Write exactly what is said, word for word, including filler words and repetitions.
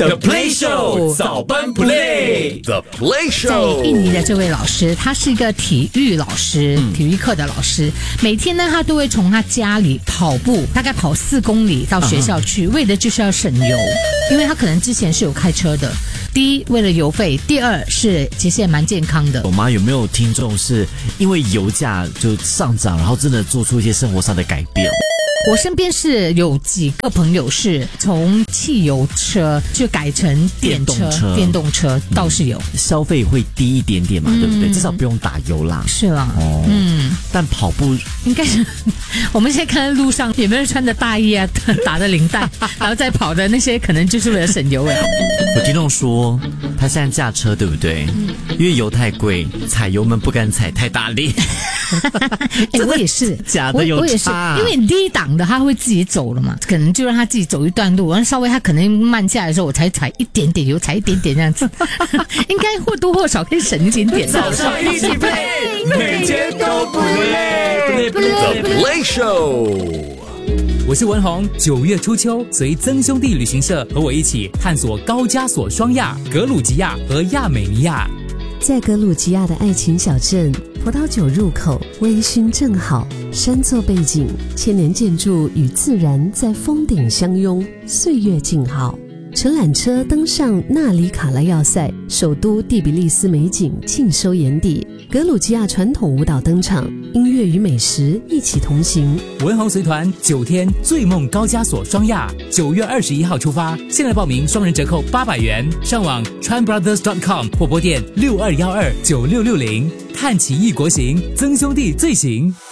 The Play Show 早班 Play The Play 在 Show 印尼的这位老师，他是一个体育老师， 嗯体育课的老师。每天呢，他都会从他家里跑步，大概跑四公里到学校去，为的就是要省油，因为他可能之前是有开车的。第一，为了油费；第二是其实也蛮健康的。 我妈有没有听众是因为油价就上涨，然后真的做出一些生活上的改变？ 我身边是有几个朋友是从汽油车就改成电车、 电动车电动车倒是有， 消费会低一点点嘛，对不对？至少不用打油啦。 是啦， 哦， 嗯， 但跑步应该是我们现在看在路上有没有人穿着大衣啊，打着领带，然后再跑的那些，可能就是为了省油了。 有听众说他现在驾车，对不对？因为油太贵，踩油门不敢踩太大力。 哎，我也是， 假的有我我也是， 差因为你低档的他会自己走了嘛，可能就让他自己走一段路，然后稍微他可能慢下来的时候，我才踩一点点油，踩一点点这样子，应该或多或少可以省一点点。 早上一起 play， 每天都不累。 The Play Show 我是文宏，九月初秋，随曾兄弟旅行社和我一起探索高加索双亚、格鲁吉亚和亚美尼亚。 在格鲁吉亚的爱情小镇，葡萄酒入口，微醺正好，山作背景，千年建筑与自然在峰顶相拥，岁月静好。乘缆车登上纳里卡拉要塞，首都第比利斯美景尽收眼底。格鲁吉亚传统舞蹈登场，音乐与美食一起同行。 文宏随团九天醉梦高加索双亚，九月二十一号出发，现在报名双人折扣八百元，上网 tran brothers dot com 或拨电六二一二九六六零，探奇异国行，曾兄弟最行。